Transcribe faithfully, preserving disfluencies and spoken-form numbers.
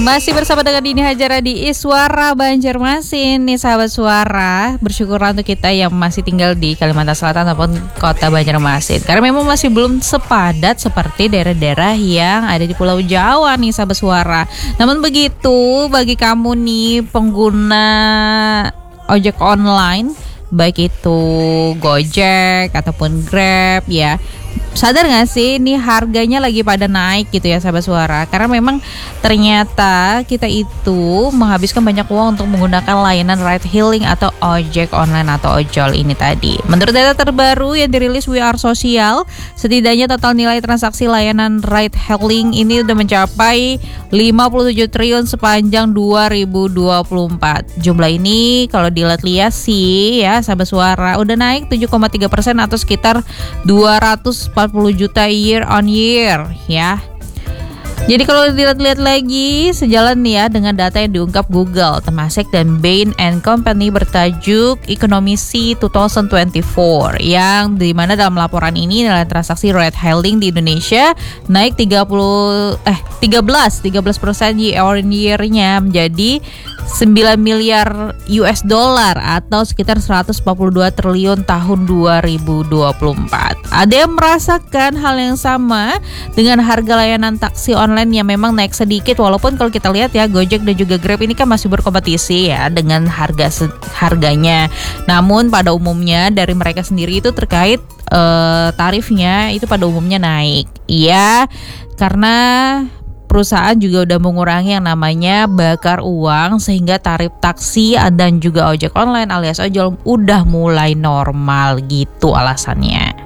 Masih bersama dengan Dini Hajara di Iswara Banjarmasin nih sahabat suara. Bersyukurlah untuk kita yang masih tinggal di Kalimantan Selatan ataupun kota Banjarmasin, karena memang masih belum sepadat seperti daerah-daerah yang ada di Pulau Jawa nih sahabat suara. Namun begitu, bagi kamu nih pengguna ojek online, baik itu Gojek ataupun Grab ya, sadar gak sih ini harganya lagi pada naik gitu ya sahabat suara. Karena memang ternyata kita itu menghabiskan banyak uang untuk menggunakan layanan ride hailing atau ojek online atau ojol ini tadi. Menurut data terbaru yang dirilis We Are Social, setidaknya total nilai transaksi layanan ride hailing ini udah mencapai lima puluh tujuh triliun sepanjang dua ribu dua puluh empat. Jumlah ini kalau dilihat-lihat sih ya sahabat suara udah naik tujuh koma tiga persen atau sekitar dua ratus empat puluh juta year on year ya. Jadi kalau dilihat-lihat lagi, sejalan nih ya dengan data yang diungkap Google, Temasek dan Bain and Company bertajuk Economy C dua ribu dua puluh empat, yang dimana dalam laporan ini nilai transaksi ride hailing di Indonesia naik tiga puluh eh tiga belas persen year on year-nya menjadi sembilan miliar U S dollar atau sekitar seratus empat puluh dua triliun tahun dua ribu dua puluh empat. Ada yang merasakan hal yang sama dengan harga layanan taksi online yang memang naik sedikit, walaupun kalau kita lihat ya Gojek dan juga Grab ini kan masih berkompetisi ya dengan harga harganya. Namun pada umumnya dari mereka sendiri itu terkait uh, tarifnya itu pada umumnya naik. Iya, karena perusahaan juga udah mengurangi yang namanya bakar uang, sehingga tarif taksi dan juga ojek online alias ojol udah mulai normal gitu alasannya.